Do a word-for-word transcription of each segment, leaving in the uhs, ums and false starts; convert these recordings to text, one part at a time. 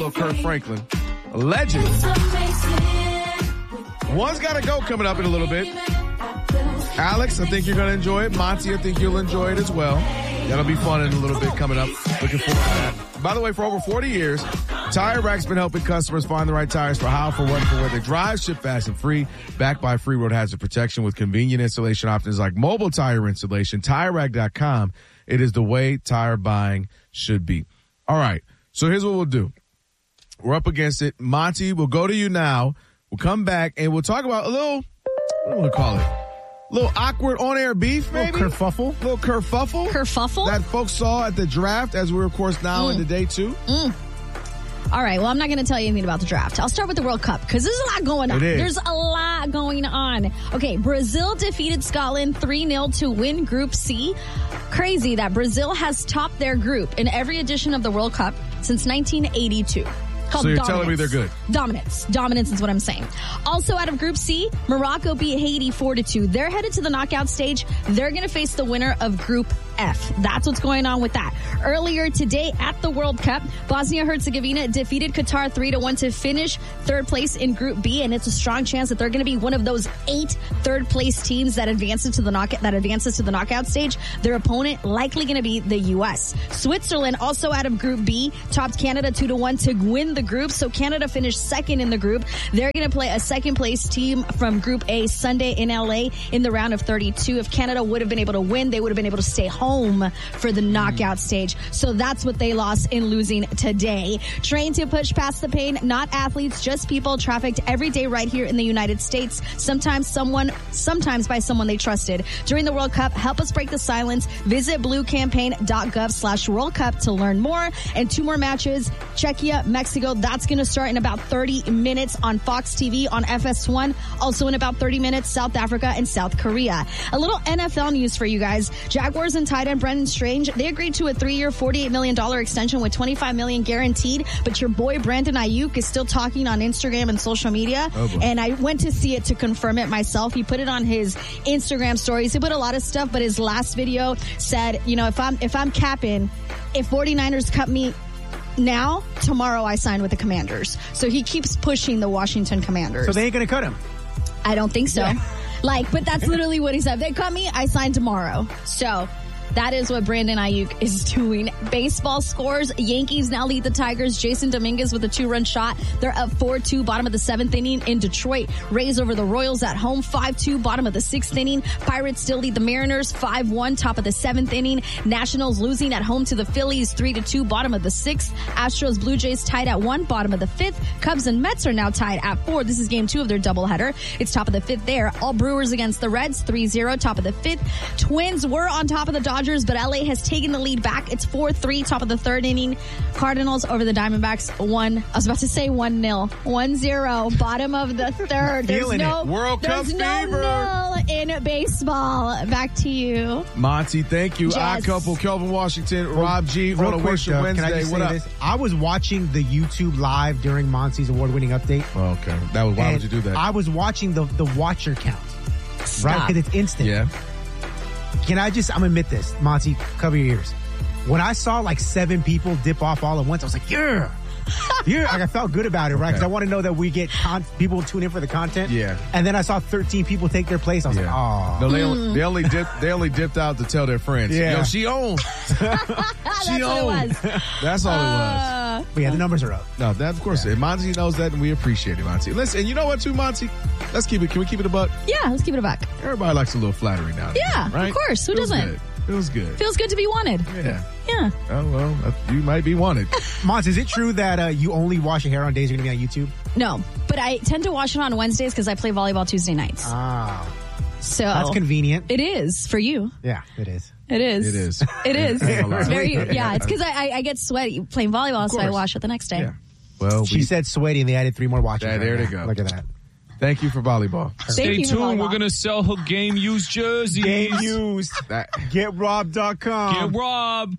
little Kirk Franklin. A legend. One's got to go coming up in a little bit. Alex, I think you're going to enjoy it. Monty, I think you'll enjoy it as well. That'll be fun in a little bit coming up. Looking forward to that. By the way, for over forty years, Tire Rack's been helping customers find the right tires for how, for what, for where they drive. Ship fast and free. Backed by free road hazard protection with convenient installation options like mobile tire installation. Tire Rack dot com. It is the way tire buying should be. All right. So here's what we'll do. We're up against it. Monty, we'll go to you now. We'll come back and we'll talk about a little, what do you want to call it? A little awkward on-air beef, maybe? A little kerfuffle. A little kerfuffle. Kerfuffle? That folks saw at the draft as we're, of course, now mm. into day two. Mm. All right, well, I'm not going to tell you anything about the draft. I'll start with the World Cup because there's a lot going on. It is. There's a lot going on. Okay, Brazil defeated Scotland three nil to win Group C. Crazy that Brazil has topped their group in every edition of the World Cup since nineteen eighty-two. So you're dominance. telling me they're good? Dominance. Dominance is what I'm saying. Also out of Group C, Morocco beat Haiti four to two. They're headed to the knockout stage. They're going to face the winner of Group F. That's what's going on with that. Earlier today at the World Cup, Bosnia-Herzegovina defeated Qatar three to one to finish third place in Group B, and it's a strong chance that they're going to be one of those eight third place teams that advances to the knock that advances to the knockout stage. Their opponent likely going to be the U S. Switzerland also out of Group B topped Canada two to one to win the group. So Canada finished second in the group. They're going to play a second place team from Group A Sunday in L A in the round of thirty-two. If Canada would have been able to win, they would have been able to stay home for the knockout stage. So that's what they lost in losing today. Trained to push past the pain, not athletes, just people trafficked every day right here in the United States. Sometimes someone, sometimes by someone they trusted. During the World Cup, help us break the silence. Visit bluecampaign.gov slash World Cup to learn more. And two more matches, Czechia, Mexico. That's going to start in about thirty minutes on Fox T V on F S one. Also in about thirty minutes, South Africa and South Korea. A little N F L news for you guys. Jaguars and tight end Brendan Strange, they agreed to a three-year, forty-eight million dollars extension with twenty-five million dollars guaranteed. But your boy Brandon Ayuk is still talking on Instagram and social media. Oh, and I went to see it to confirm it myself. He put it on his Instagram stories. He put a lot of stuff, but his last video said, you know, if I'm if I'm capping, if 49ers cut me now, tomorrow I sign with the Commanders. So he keeps pushing the Washington Commanders. So they ain't going to cut him? I don't think so. Yeah. Like, but that's literally what he said. If they cut me, I sign tomorrow. So that is what Brandon Ayuk is doing. Baseball scores. Yankees now lead the Tigers. Jason Dominguez with a two-run shot. They're up four two, bottom of the seventh inning in Detroit. Rays over the Royals at home, five two, bottom of the sixth inning. Pirates still lead the Mariners, five one, top of the seventh inning. Nationals losing at home to the Phillies, three to two, bottom of the sixth. Astros, Blue Jays tied at one, bottom of the fifth. Cubs and Mets are now tied at four. This is game two of their doubleheader. It's top of the fifth there. All Brewers against the Reds, three zero, top of the fifth. Twins were on top of the Dodgers, but L A has taken the lead back. It's four three, top of the third inning. Cardinals over the Diamondbacks, one. I was about to say one nil. one zero, bottom of the third. There's no, World Cup there's no fever. nil in baseball. Back to you. Monty, thank you. Yes. Odd couple, Kelvin Washington, Rob G. Real on a quick, Worship though, Wednesday. Can I just what say up? this? I was watching the YouTube live during Monty's award-winning update. Oh, okay. That was, why would you do that? I was watching the, the watcher count. Stop. Right? Because it's instant. Yeah. Can I just, I'm going to admit this. Monty, cover your ears. When I saw like seven people dip off all at once, I was like, yeah. Yeah, like I felt good about it, right? Because okay. I want to know that we get con- people tune in for the content. Yeah. And then I saw thirteen people take their place. I was yeah. like, oh. No, they only, they only dipped. They only dipped out to tell their friends. Yeah. Yo, she owned. she That's owned. what it was. That's all uh, it was. But yeah, the numbers are up. No, that of course. Yeah. Monty knows that, and we appreciate it, Monty. Listen, you know what, too, Monty? Let's keep it. Can we keep it a buck? Yeah, let's keep it a buck. Everybody likes a little flattery now. Yeah, right? of course. Who Feels doesn't? Good. Feels good. Feels good to be wanted. Yeah. Yeah. Oh, well, you might be wanted. Mons, is it true that uh, you only wash your hair on days you're going to be on YouTube? No, but I tend to wash it on Wednesdays because I play volleyball Tuesday nights. Ah. So that's convenient. It is for you. Yeah, it is. It is. It is. It is. It's very, yeah, it's because I, I, I get sweaty playing volleyball, so I wash it the next day. Yeah. Well, she we, said sweaty and they added three more watches. Yeah, there right they now. go. Look at that. Thank you for volleyball. Stay tuned. We're going to sell her game used jerseys. Game used. Get rob dot com. Get Rob.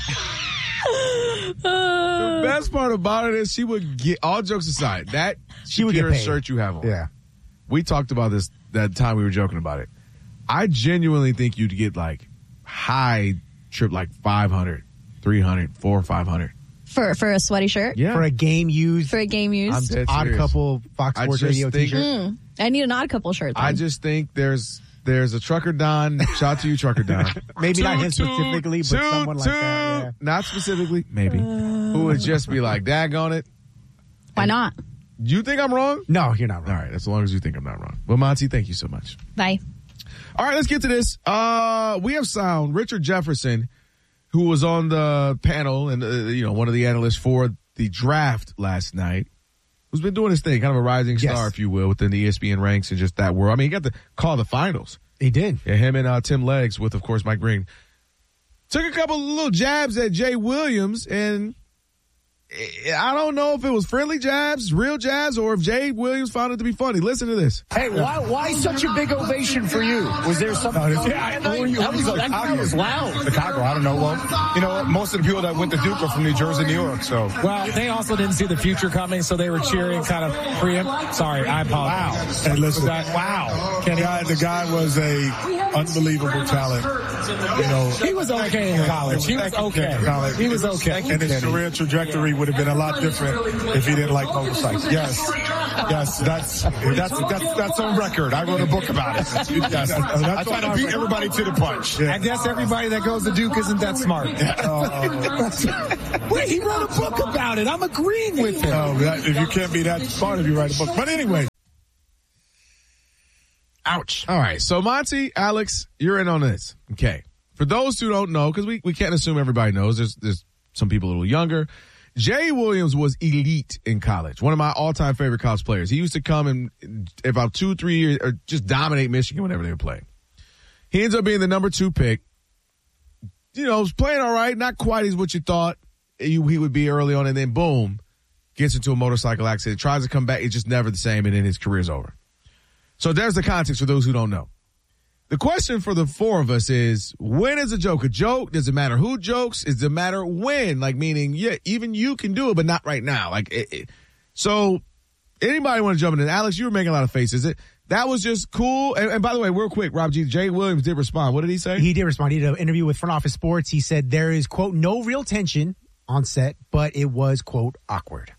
The best part about it is she would get, all jokes aside, that she would get paid. Shirt you have on. Yeah. We talked about this that time we were joking about it. I genuinely think you'd get like high trip, like five hundred, three hundred, four or five hundred. For for a sweaty shirt? Yeah. For a game used. For a game used? I'm dead Odd serious. Couple Fox I Sports just Radio think- t-shirt. Mm, I need an Odd Couple shirt then. I just think there's there's a Trucker Don. Shout out to you, Trucker Don. Maybe not him Toot, specifically, but toot, someone like that. toot. Not specifically, maybe. Who would just be like, daggone it. Why not? You think I'm wrong? No, you're not All wrong. right, as long as you think I'm not wrong. Well, Monty, thank you so much. Bye. All right, let's get to this. Uh, we have sound Richard Jefferson, who was on the panel and, uh, you know, one of the analysts for the draft last night, who's been doing his thing, kind of a rising star, Yes. if you will, within the E S P N ranks and just that world. I mean, he got to call the finals. He did. Yeah, him and uh, Tim Leggs with, of course, Mike Green. Took a couple of little jabs at Jay Williams, and I don't know if it was friendly jabs, real jabs, or if Jay Williams found it to be funny. Listen to this. Hey, why why such a big ovation for you? Was there something? No, yeah, that were you- that was, that crowd was loud. Chicago, I don't know. Well, you know, most of the people that went to Duke are from New Jersey, New York, so. Well, they also didn't see the future coming, so they were cheering kind of preempt. Sorry, I apologize. Wow. Hey, listen. Was that- wow. The guy, the guy was a unbelievable talent. You know. He was okay in college. He was okay. College. He was okay. And his career trajectory would have been a lot different if he didn't like motorcycles. Yes. Yes, that's, that's, that's, that's on record. I wrote a book about it. Yes. I try to beat everybody to the punch. I guess everybody that goes to Duke isn't that smart. Wait, he wrote a book about it. I'm agreeing with him. No, that, if you can't be that smart if you write a book. But anyway. Ouch. All right. So, Monty, Alex, you're in on this. Okay. For those who don't know, because we, we can't assume everybody knows, there's, there's some people a little younger. Jay Williams was elite in college. One of my all-time favorite college players. He used to come and about two, three years, or just dominate Michigan whenever they were playing. He ends up being the number two pick. You know, was playing all right, not quite as what you thought he, he would be early on, and then boom, gets into a motorcycle accident, tries to come back. It's just never the same, and then his career's over. So there's the context for those who don't know. The question for the four of us is, when is a joke a joke? Does it matter who jokes? Does it matter when? Like, meaning, yeah, even you can do it, but not right now. Like, it, it. So anybody want to jump in? Alex, you were making a lot of faces. It That was just cool. And, and by the way, real quick, Rob G, Jay Williams did respond. What did he say? He did respond. He did an interview with Front Office Sports. He said there is, quote, no real tension on set, but it was, quote, awkward.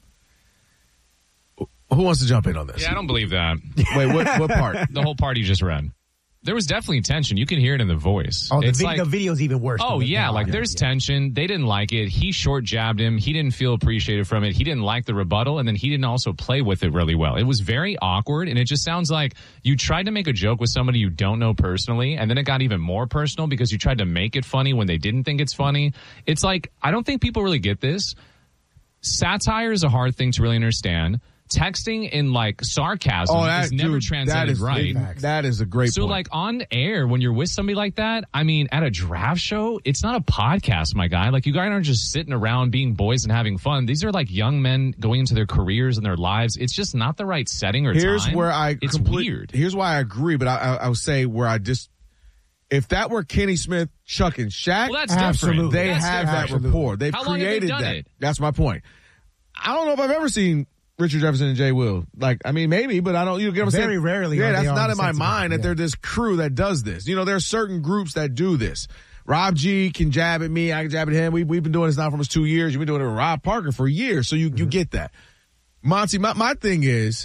Who wants to jump in on this? Yeah, I don't believe that. Wait, what, what part? The whole part you just read. There was definitely tension. You can hear it in the voice. Oh, the, It's vid- like, the video's even worse. Oh, than the- yeah. the Like, audio. there's Yeah. tension. They didn't like it. He short jabbed him. He didn't feel appreciated from it. He didn't like the rebuttal. And then he didn't also play with it really well. It was very awkward. And it just sounds like you tried to make a joke with somebody you don't know personally. And then it got even more personal because you tried to make it funny when they didn't think it's funny. It's like, I don't think people really get this. Satire is a hard thing to really understand. Texting in like sarcasm Oh, that, is never dude, translated that is, right. That is a great So, point. like, on air, when you're with somebody like that, I mean, at a draft show, it's not a podcast, my guy. Like, you guys aren't just sitting around being boys and having fun. These are, like, young men going into their careers and their lives. It's just not the right setting or Here's time. where I It's complete- weird. Here's why I agree, but I, I, I would say where I just, if that were Kenny Smith, Chuck, and Shaq, Well, that's different. Absolutely. they That's have different. that Absolutely. rapport. They've How long have they created done that. it? That's my point. I don't know if I've ever seen Richard Jefferson and Jay Will. Like, I mean, maybe, but I don't, you get what I'm saying? Very rarely Yeah, are that's they not on in my sets mind together, that they're yeah. this crew that does this. You know, there are certain groups that do this. Rob G can jab at me. I can jab at him. We, we've been doing this now for almost two years. You've been doing it with Rob Parker for years. So you, Mm-hmm. you get that. Monty, my, my thing is,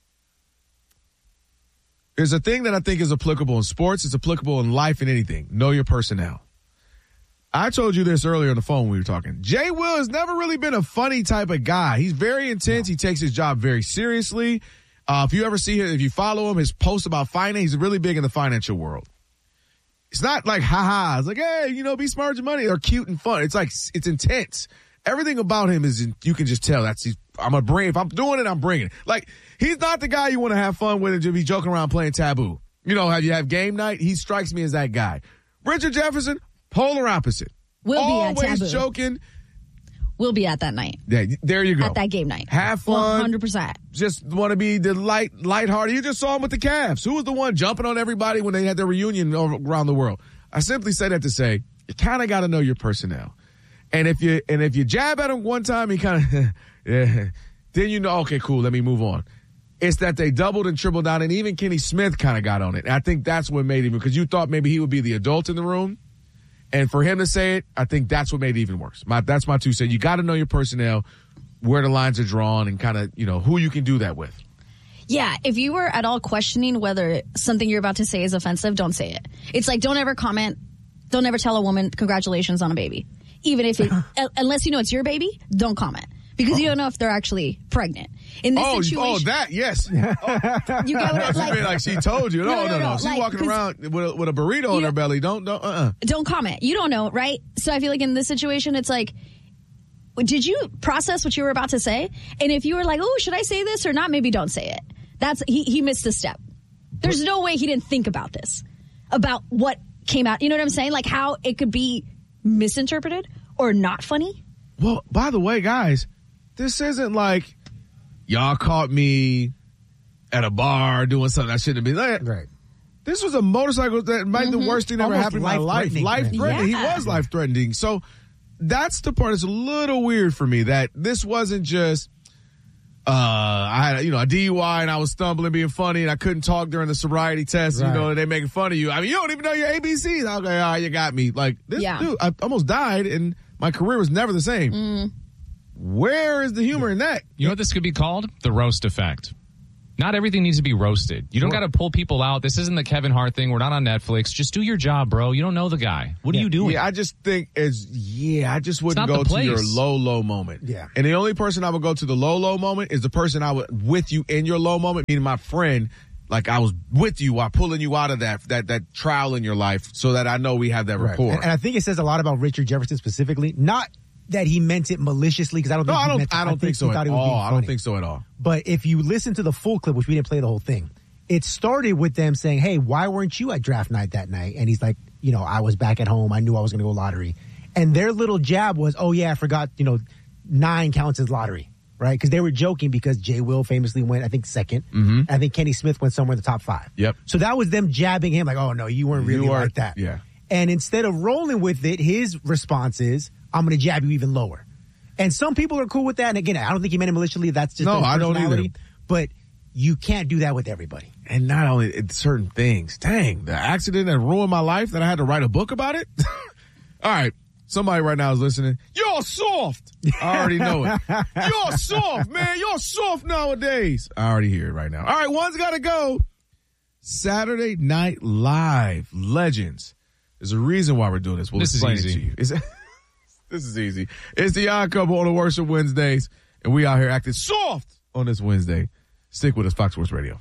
there's a thing that I think is applicable in sports. It's applicable in life and anything. Know your personnel. I told you this earlier on the phone when we were talking. Jay Will has never really been a funny type of guy. He's very intense. He takes his job very seriously. Uh, if you ever see him, if you follow him, his posts about finance, he's really big in the financial world. It's not like ha-ha. It's like, hey, you know, be smart with your money. They're cute and fun. It's like, it's intense. Everything about him is, in, you can just tell that's, he's, I'm going to bring, if I'm doing it, I'm bringing it. Like, he's not the guy you want to have fun with and just be joking around playing Taboo. You know, have you have game night? He strikes me as that guy. Richard Jefferson, polar opposite. We'll be at Always Taboo. joking. We'll be at that night. Yeah, there you go. At that game night. Have fun. one hundred percent. Just want to be the light, lighthearted. You just saw him with the Cavs. Who was the one jumping on everybody when they had their reunion over, around the world? I simply say that to say you kind of got to know your personnel, and if you and if you jab at him one time, he kind of yeah, then you know, okay, cool, let me move on. It's that they doubled and tripled down, and even Kenny Smith kind of got on it. And I think that's what made him, because you thought maybe he would be the adult in the room. And for him to say it, I think that's what made it even worse. My, that's my two cents. You got to know your personnel, where the lines are drawn, and kind of, you know, who you can do that with. Yeah, if you were at all questioning whether something you're about to say is offensive, don't say it. It's like, don't ever comment. Don't ever tell a woman, congratulations on a baby. Even if it, unless you know it's your baby, don't comment. Because oh. you don't know if they're actually pregnant. In this oh, situation. Oh, that, yes. Oh. You get what, like, like she told you. No, no, no. no. no. She's like, walking around with a, with a burrito in her belly. Don't, don't, uh-uh. Don't comment. You don't know, right? So I feel like in this situation, it's like, did you process what you were about to say? And if you were like, oh, should I say this or not? Maybe don't say it. That's, he, he missed a step. There's no way he didn't think about this, about what came out. You know what I'm saying? Like how it could be misinterpreted or not funny. Well, by the way, guys, this isn't like y'all caught me at a bar doing something I shouldn't have been. Like, right. This was a motorcycle that might be mm-hmm. the worst thing that ever happened in my life. Life threatening. Yeah. He was life threatening. So that's the part that's a little weird for me, that this wasn't just, uh, I had, you know, a D U I and I was stumbling, being funny, and I couldn't talk during the sobriety test. Right. You know, they making fun of you. I mean, you don't even know your A B Cs. I was like, ah, oh, you got me. Like, this yeah. dude, I almost died and my career was never the same. Mm. Where is the humor in that? You know what this could be called? The roast effect. Not everything needs to be roasted. You don't got to pull people out. This isn't the Kevin Hart thing. We're not on Netflix. Just do your job, bro. You don't know the guy. What yeah. are you doing? Yeah, I just think it's, yeah, I just wouldn't go to your low, low moment. Yeah. And the only person I would go to the low, low moment is the person I would, with you in your low moment, meaning my friend. Like I was with you while pulling you out of that, that, that trial in your life so that I know we have that right. rapport. And, and I think it says a lot about Richard Jefferson specifically. Not that he meant it maliciously, because I don't no, think I don't, he meant I don't I think, think so at all. I don't think so at all. But if you listen to the full clip, which we didn't play the whole thing, it started with them saying, hey, why weren't you at draft night that night? And he's like, you know, I was back at home. I knew I was going to go lottery. And their little jab was, oh, yeah, I forgot, you know, nine counts as lottery, right? Because they were joking because Jay Will famously went, I think, second. Mm-hmm. I think Kenny Smith went somewhere in the top five. Yep. So that was them jabbing him like, oh, no, you weren't really you were, like that. Yeah. And instead of rolling with it, his response is, I'm going to jab you even lower. And some people are cool with that. And again, I don't think he meant it maliciously. That's just no, I don't either. But you can't do that with everybody. And not only it's certain things. Dang, the accident that ruined my life that I had to write a book about it. All right. Somebody right now is listening. You're soft. I already know it. You're soft, man. You're soft nowadays. I already hear it right now. All right. One's got to go. Saturday Night Live Legends. There's a reason why we're doing this. We'll this explain is easy. it to you. Is This is easy. It's the Odd Couple on the Worship Wednesdays, and we out here acting soft on this Wednesday. Stick with us, Fox Sports Radio.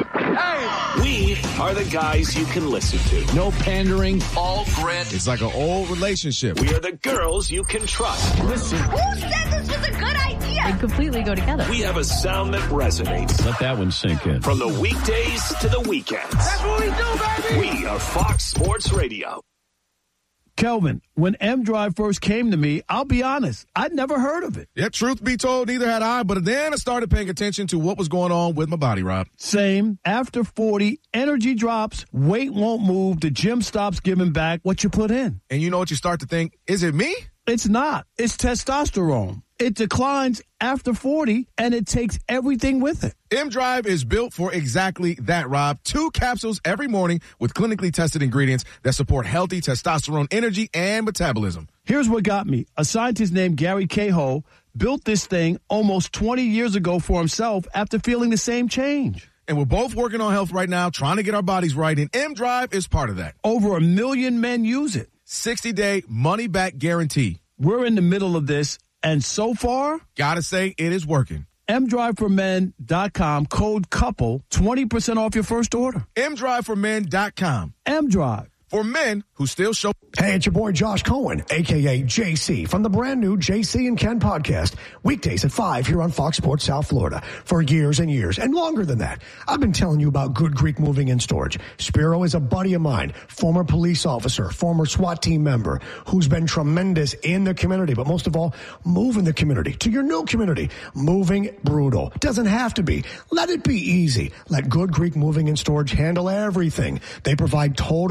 We are the guys you can listen to. No pandering, all grit. It's like an old relationship. We are the girls you can trust. Listen. Who said this was a good idea? They completely go together. We have a sound that resonates. Let that one sink in. From the weekdays to the weekends. That's what we do, baby. We are Fox Sports Radio. Kelvin, when M-Drive first came to me, I'll be honest, I'd never heard of it. Yeah, truth be told, neither had I, but then I started paying attention to what was going on with my body, Rob. Same. After forty, energy drops, weight won't move, the gym stops giving back what you put in. And you know what you start to think? Is it me? It's not. It's testosterone. It declines after forty, and it takes everything with it. M-Drive is built for exactly that, Rob. Two capsules every morning with clinically tested ingredients that support healthy testosterone energy and metabolism. Here's what got me. A scientist named Gary Cahill built this thing almost twenty years ago for himself after feeling the same change. And we're both working on health right now, trying to get our bodies right, and M-Drive is part of that. Over a million men use it. sixty-day money-back guarantee. We're in the middle of this, and so far, gotta say, it is working. M drive for men dot com, code COUPLE, twenty percent off your first order. M drive for men dot com. M-Drive. For men who still show. Hey, it's your boy Josh Cohen, a k a. J C, from the brand new J C and Ken podcast, weekdays at five here on Fox Sports South Florida. For years and years, and longer than that, I've been telling you about Good Greek Moving and Storage. Spiro is a buddy of mine, former police officer, former SWAT team member, who's been tremendous in the community, but most of all, moving the community to your new community. Moving brutal. Doesn't have to be. Let it be easy. Let Good Greek Moving and Storage handle everything. They provide total relocation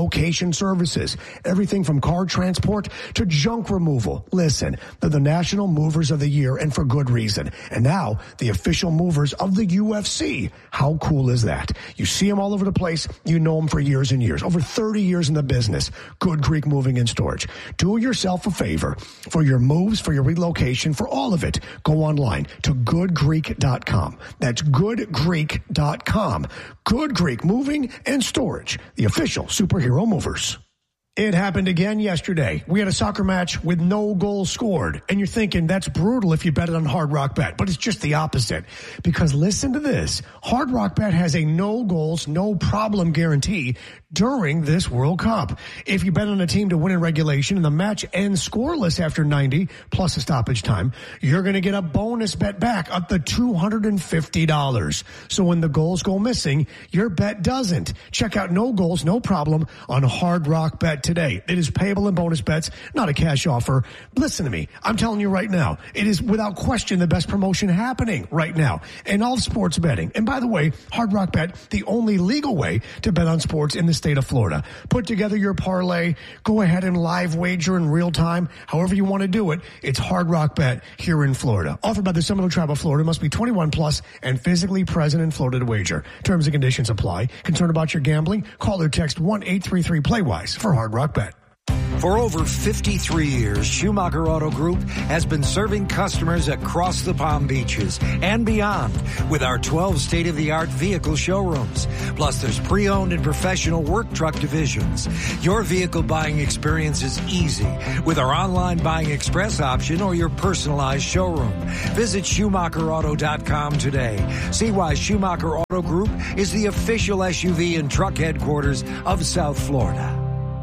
relocation services, everything from car transport to junk removal. Listen, they're the National Movers of the Year, and for good reason. And now, the official movers of the U F C. How cool is that? You see them all over the place. You know them for years and years. Over thirty years in the business. Good Greek Moving and Storage. Do yourself a favor. For your moves, for your relocation, for all of it, go online to good greek dot com. That's good greek dot com. Good Greek Moving and Storage, the official superhero movers. It happened again yesterday. We had a soccer match with no goals scored. And you're thinking that's brutal if you bet it on Hard Rock Bet. But it's just the opposite. Because listen to this. Hard Rock Bet has a no goals, no problem guarantee during this World Cup. If you bet on a team to win in regulation and the match ends scoreless after ninety plus a stoppage time, you're going to get a bonus bet back up to two hundred fifty dollars. So when the goals go missing, your bet doesn't. Check out no goals, no problem on Hard Rock Bet today. It is payable in bonus bets, not a cash offer. Listen to me. I'm telling you right now, it is without question the best promotion happening right now in all sports betting. And by the way, Hard Rock Bet, the only legal way to bet on sports in the state of Florida. Put together your parlay. Go ahead and live wager in real time. However you want to do it, it's Hard Rock Bet here in Florida. Offered by the Seminole Tribe of Florida. Must be twenty-one plus and physically present in Florida to wager. Terms and conditions apply. Concerned about your gambling? Call or text one eight three three play wise for Hard Rock Bet. For over fifty-three years, Schumacher Auto Group has been serving customers across the Palm Beaches and beyond with our twelve state-of-the-art vehicle showrooms. Plus, there's pre-owned and professional work truck divisions. Your vehicle buying experience is easy with our online buying express option or your personalized showroom. Visit Schumacher Auto dot com today. See why Schumacher Auto Group is the official S U V and truck headquarters of South Florida.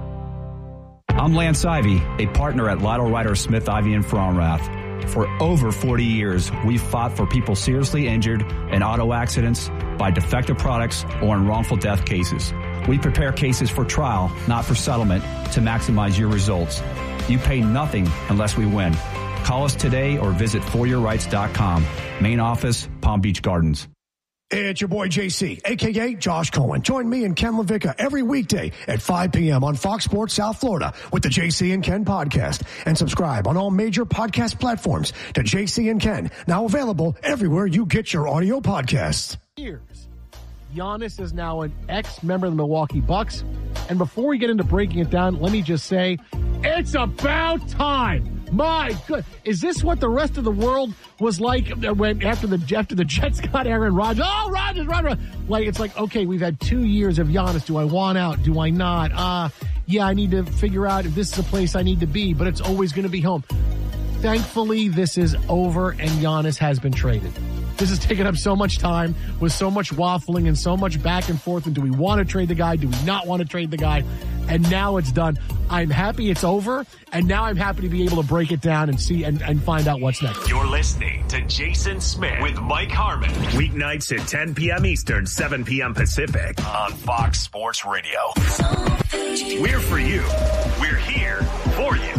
I'm Lance Ivy, a partner at Lytle Ryder Smith Ivy and Fromrath. For over forty years, we've fought for people seriously injured in auto accidents, by defective products, or in wrongful death cases. We prepare cases for trial, not for settlement, to maximize your results. You pay nothing unless we win. Call us today or visit for your rights dot com. Main office, Palm Beach Gardens. It's your boy J C, a k a. Josh Cohen. Join me and Ken LaVicka every weekday at five p.m. on Fox Sports South Florida with the J C and Ken podcast. And subscribe on all major podcast platforms to J C and Ken, now available everywhere you get your audio podcasts. Years. Giannis is now an ex-member of the Milwaukee Bucks. And before we get into breaking it down, let me just say, it's about time. My good, is this what the rest of the world was like when after the after the Jets got Aaron Rodgers? Oh, Rodgers, Rodgers! Like it's like, okay, we've had two years of Giannis. Do I want out? Do I not? Uh yeah, I need to figure out if this is a place I need to be, but it's always going to be home. Thankfully, this is over, and Giannis has been traded. This has taken up so much time with so much waffling and so much back and forth. And do we want to trade the guy? Do we not want to trade the guy? And now it's done. I'm happy it's over. And now I'm happy to be able to break it down and see and, and find out what's next. You're listening to Jason Smith with Mike Harmon. Weeknights at ten p.m. Eastern, seven p.m. Pacific on Fox Sports Radio. We're for you. We're here for you.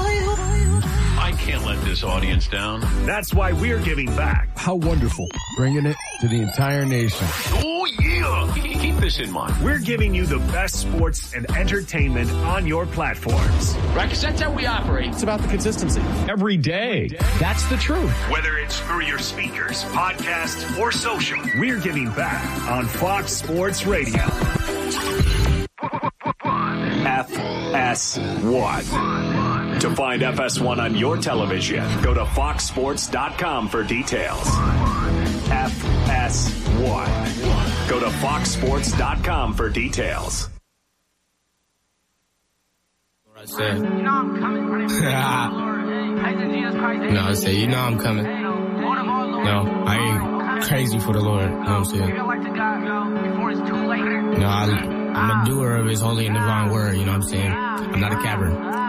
I can't let this audience down. That's why we're giving back. How wonderful. Bringing it to the entire nation. Oh, yeah. Keep this in mind. We're giving you the best sports and entertainment on your platforms. Right, because that's how we operate. It's about the consistency. Every day. That's the truth. Whether it's through your speakers, podcasts, or social, we're giving back on Fox Sports Radio. F S one. To find F S one on your television, go to fox sports dot com for details. F S one. Go to fox sports dot com for details. I said, you know I'm coming. No, I said, you know I'm coming. No, I ain't crazy for the Lord. You know what I'm saying? No, I, I'm a doer of his holy and divine word. You know what I'm saying? I'm not a cavern.